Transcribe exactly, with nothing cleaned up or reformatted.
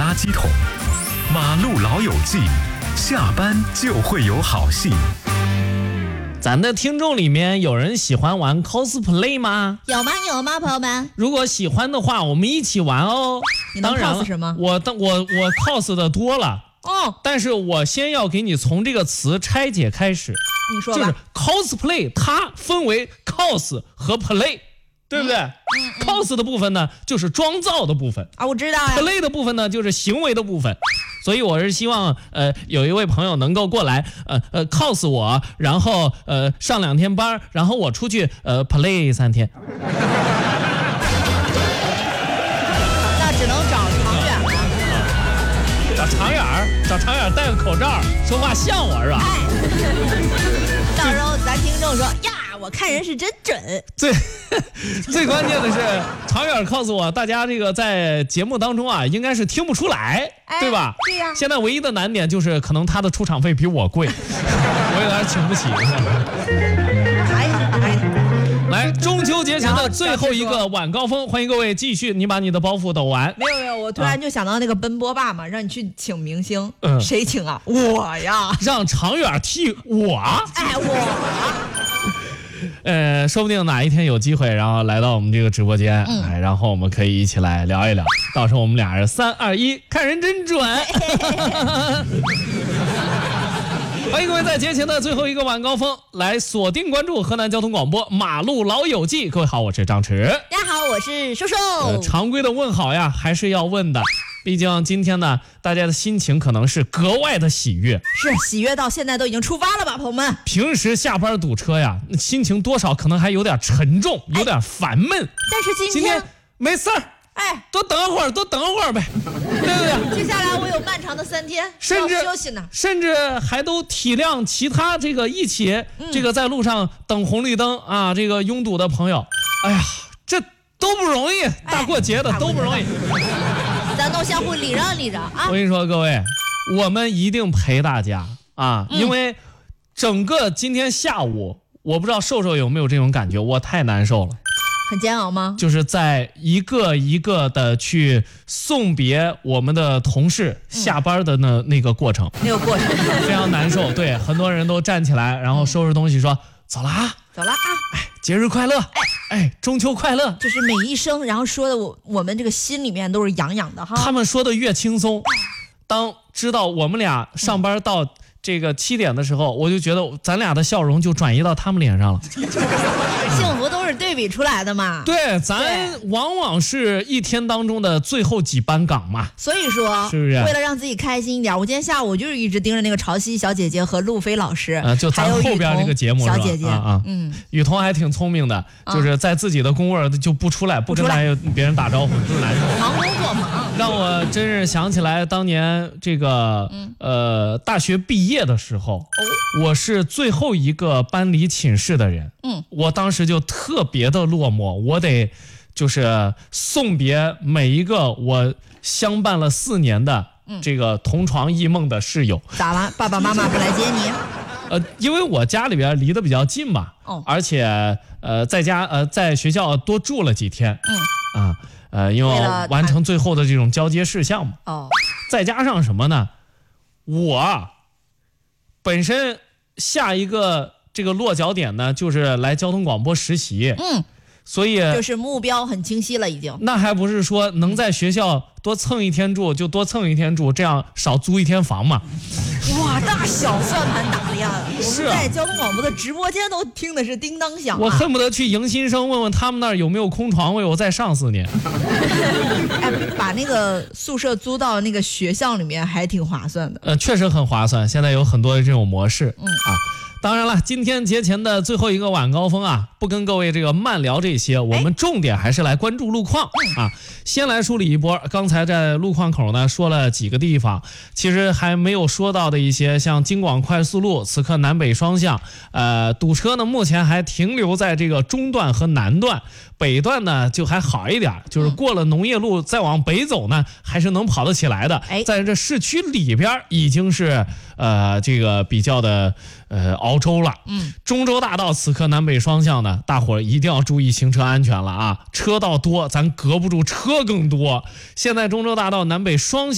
垃圾桶，马路老友记，下班就会有好戏。 咱的听众里面有人喜欢玩 cosplay 吗？ 有吗？有吗，朋友们？ 如果喜欢的话，我们一起玩哦。 你能当然 cos 什么？ 我我我 cos 的多了哦， 但是我先要给你从这个词拆解开始。 你说吧。 就是 cosplay， 它分为 cos 和 play。对不对、嗯嗯、？cos 的部分呢，就是妆造的部分啊，我知道呀。 play 的部分呢，就是行为的部分。所以我是希望，呃，有一位朋友能够过来，呃呃 cos 我，然后呃上两天班，然后我出去呃 play 三天。 那只能找长远了。 找长远儿，找长远儿，戴个口罩，说话像我是吧？ 哎，到时候咱听众说呀。我看人是真准， 最最关键的是长远 cos 我，大家这个在节目当中啊，应该是听不出来， 哎、 对吧？ 对呀、啊。 现在唯一的难点就是可能他的出场费比我贵，我有点请不起。 哎哎， 来，中秋节前的最后一个晚高峰，欢迎各位继续，你把你的包袱抖完。 没有没有，我突然就想到那个奔波爸嘛，让你去请明星， 嗯， 谁请啊？我呀， 让长远替我。 哎，我。 呃，说不定哪一天有机会，然后来到我们这个直播间，嗯、哎，然后我们可以一起来聊一聊。到时候我们俩人三二一，看人真准。欢迎各位在节前的最后一个晚高峰来锁定关注河南交通广播马路老友记。各位好，我是张弛。 大家好，我是瘦瘦。 呃、常规的问好呀，还是要问的。毕竟今天呢，大家的心情可能是格外的喜悦， 是喜悦到现在都已经出发了吧，朋友们。 平时下班堵车呀，心情多少可能还有点沉重，有点烦闷。 但是今天, 今天没事儿， 哎， 多等会儿，多等会儿呗，对不对？ 接下来我有漫长的三天， 甚至休息呢， 甚至还都体谅其他这个一起、嗯、这个在路上等红绿灯啊，这个拥堵的朋友。哎呀，这都不容易，大过节的、哎、都不容易。 咱都相互礼让礼让啊！ 我跟你说，各位，我们一定陪大家啊，嗯、因为整个今天下午，我不知道瘦瘦有没有这种感觉，我太难受了。 很煎熬吗？ 就是在一个一个的去送别我们的同事下班的那、嗯、那个过程， 那个过程非常难受。对，很多人都站起来，然后收拾东西说、嗯、走了啊， 走了啊， 哎，节日快乐。哎哎，中秋快乐！ 就是每一声，然后说的我我们这个心里面都是痒痒的哈。 他们说的越轻松，当知道我们俩上班到这个七点的时候，嗯、我就觉得咱俩的笑容就转移到他们脸上了。 幸福都是对比出来的嘛。 对，咱往往是一天当中的最后几班岗嘛。 所以说， 是不是？ 为了让自己开心一点，我今天下午就是一直盯着那个潮汐小姐姐和路飞老师， 呃，就咱后边这个节目是吧？ 小姐姐， 啊啊， 嗯， 雨桐还挺聪明的，就是在自己的工位就不出来，不跟别人别人打招呼，就是难受。 忙工作忙， 让我真是想起来当年这个、嗯、呃大学毕业的时候，哦、我是最后一个搬离寝室的人，嗯，我当时就特别的落寞，我得就是送别每一个我相伴了四年的这个同床异梦的室友。 咋了？爸爸妈妈不来接你？ 呃，因为我家里边离得比较近嘛，哦，而且呃在家呃在学校多住了几天，嗯啊呃，因为我完成最后的这种交接事项嘛，哦，再加上什么呢？我本身下一个这个落脚点呢，就是来交通广播实习，嗯。所以就是目标很清晰了，已经。 那还不是说能在学校多蹭一天住就多蹭一天住，这样少租一天房嘛？ 哇，大小算盘打的呀！ 是、 啊、我们在交通广播的直播间都听的是叮当响、啊。 我恨不得去迎新生问问他们那儿有没有空床位，我再上四年。 哎，把那个宿舍租到那个学校里面还挺划算的。 呃，确实很划算，现在有很多的这种模式。嗯啊。当然了，今天节前的最后一个晚高峰啊，不跟各位这个慢聊这些，我们重点还是来关注路况啊。先来梳理一波，刚才在路况口呢说了几个地方，其实还没有说到的一些，像京广快速路，此刻南北双向，呃，堵车呢目前还停留在这个中段和南段，北段呢就还好一点，就是过了农业路再往北走呢，还是能跑得起来的。在这市区里边已经是呃这个比较的呃熬州了。嗯，中州大道此刻南北双向呢，大伙儿一定要注意行车安全了啊！车道多，咱隔不住车更多。现在中州大道南北双向